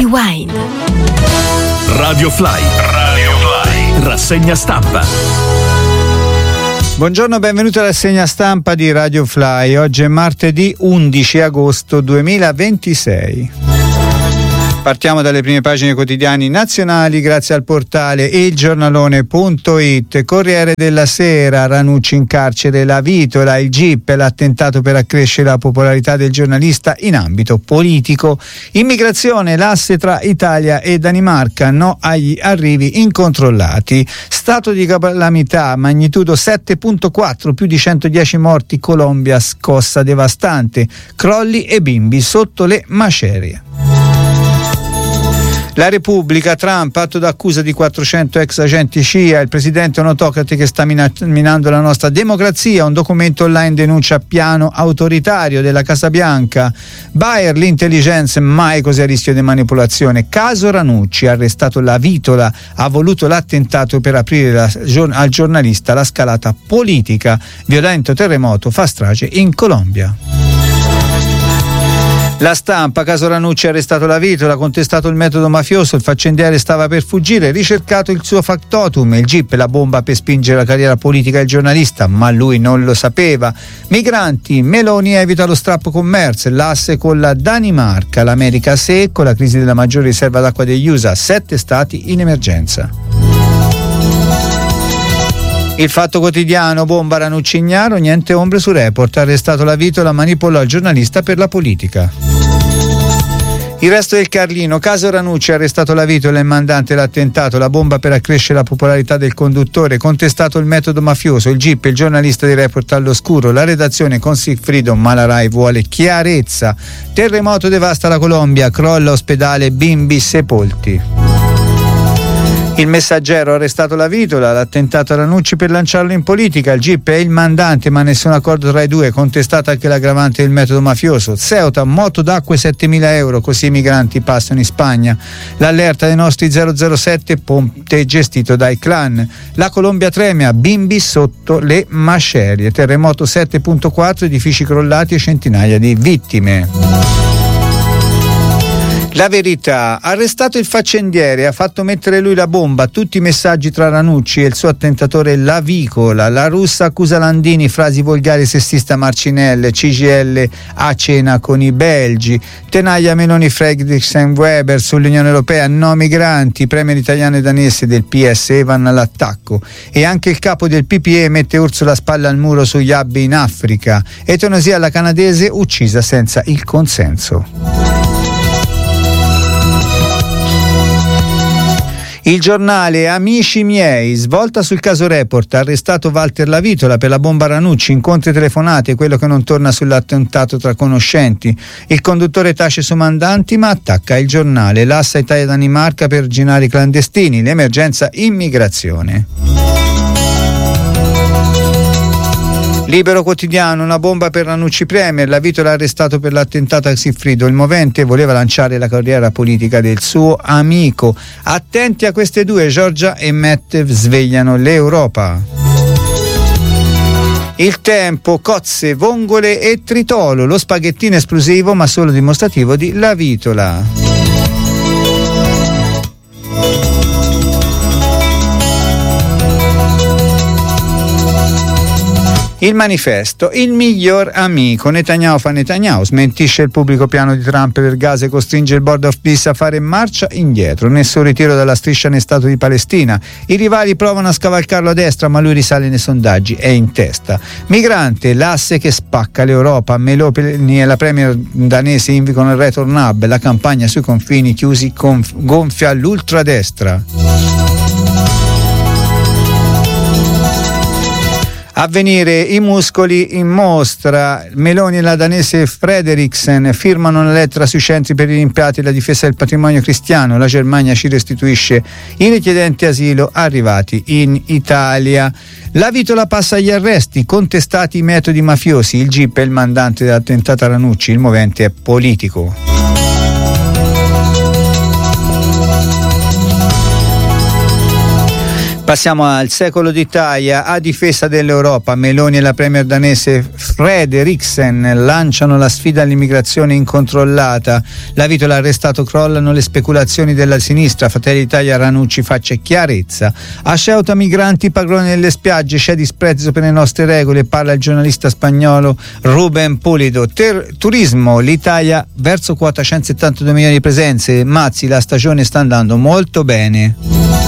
Rewind. Radio Fly. Rassegna stampa. Buongiorno, benvenuti alla rassegna stampa di Radio Fly. Oggi è martedì 11 agosto 2026. Partiamo dalle prime pagine quotidiani nazionali grazie al portale ilgiornalone.it. Corriere della Sera, Ranucci in carcere, la vitola, il GIP, l'attentato per accrescere la popolarità del giornalista in ambito politico. Immigrazione, l'asse tra Italia e Danimarca, no agli arrivi incontrollati. Stato di calamità, magnitudo 7.4, più di 110 morti, Colombia, scossa devastante, crolli e bimbi sotto le macerie. La Repubblica, Trump, atto d'accusa di 400 ex agenti CIA, il presidente autocrate che sta minando la nostra democrazia, un documento online denuncia piano autoritario della Casa Bianca. Bayer, l'intelligence mai così a rischio di manipolazione. Caso Ranucci, arrestato la vitola, ha voluto l'attentato per aprire al giornalista la scalata politica. Violento terremoto fa strage in Colombia. La Stampa, caso Ranucci, arrestato la vitola, contestato il metodo mafioso, il faccendiere stava per fuggire, ricercato il suo factotum, il GIP, la bomba per spingere la carriera politica del giornalista, ma lui non lo sapeva. Migranti, Meloni evita lo strappo con Merz, l'asse con la Danimarca, l'America a secco, la crisi della maggiore riserva d'acqua degli USA, 7 stati in emergenza. Il Fatto Quotidiano, bomba Ranucci ignaro, niente ombre su Report, arrestato la vitola, manipolò il giornalista per la politica. Il Resto del Carlino, caso Ranucci, arrestato la vitola, il mandante l'attentato, la bomba per accrescere la popolarità del conduttore, contestato il metodo mafioso, il GIP, il giornalista di Report all'oscuro, la redazione con Sigfrido, ma la Rai vuole chiarezza. Terremoto devasta la Colombia, crolla ospedale, bimbi sepolti. Il Messaggero, arrestato la vitola, l'attentato a Ranucci per lanciarlo in politica, il GIP è il mandante ma nessun accordo tra i due, contestata anche l'aggravante del metodo mafioso. Ceuta, moto d'acqua 7.000 euro, così i migranti passano in Spagna. L'allerta dei nostri 007, ponte gestito dai clan. La Colombia tremea, bimbi sotto le macerie. Terremoto 7.4, edifici crollati e centinaia di vittime. La Verità, arrestato il faccendiere, ha fatto mettere lui la bomba, tutti i messaggi tra Ranucci e il suo attentatore Lavicola. La russa accusa Landini, frasi volgari sessista Marcinelle, CGL a cena con i belgi. Tenaglia Meloni Fredriksen Weber sull'Unione Europea, no migranti, premier italiano e danese del PS Evan all'attacco. E anche il capo del PPE mette Ursula spalla al muro sugli hub in Africa. Eutanasia alla canadese uccisa senza il consenso. Il Giornale, amici miei, svolta sul caso Report, arrestato Walter La Vitola per la bomba Ranucci, incontri telefonate, quello che non torna sull'attentato tra conoscenti. Il conduttore tace su mandanti ma attacca il Giornale, l'assa Italia-Danimarca per arginare i clandestini, l'emergenza immigrazione. Libero Quotidiano, una bomba per Ranucci premier, la vitola arrestato per l'attentato a Sigfrido, il movente voleva lanciare la carriera politica del suo amico. Attenti a queste due, Giorgia e Matt svegliano l'Europa. Il Tempo, cozze, vongole e tritolo, lo spaghettino esplosivo ma solo dimostrativo di La Vitola. Il Manifesto, il miglior amico, Netanyahu fa Netanyahu, smentisce il pubblico piano di Trump per Gaza e costringe il Board of Peace a fare marcia indietro, nessun ritiro dalla striscia né Stato di Palestina, i rivali provano a scavalcarlo a destra ma lui risale nei sondaggi, è in testa. Migrante, l'asse che spacca l'Europa, Meloni e la premier danese invocano il Return Hub, la campagna sui confini chiusi gonfia l'ultradestra. Avvenire, i muscoli in mostra, Meloni e la danese Frederiksen firmano una lettera sui centri per i rimpatriati e la difesa del patrimonio cristiano, la Germania ci restituisce i richiedenti asilo arrivati in Italia. La vitola passa agli arresti, contestati i metodi mafiosi, il GIP è il mandante dell'attentato a Ranucci, il movente è politico. Passiamo al secolo d'Italia. A difesa dell'Europa, Meloni e la premier danese Frederiksen lanciano la sfida all'immigrazione incontrollata. La Vitola arrestato, crollano le speculazioni della sinistra. Fratelli d'Italia, Ranucci faccia chiarezza. A Ceuta migranti, padroni nelle spiagge, c'è disprezzo per le nostre regole, parla il giornalista spagnolo Ruben Pulido. Turismo, l'Italia verso quota 172 milioni di presenze. Mazzi, la stagione sta andando molto bene.